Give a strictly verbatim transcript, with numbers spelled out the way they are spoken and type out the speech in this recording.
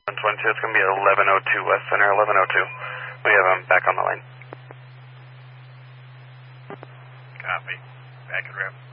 twenty-two, it's going to be eleven oh two West Center, eleven oh two. We have him back on the line. Copy. Back in route.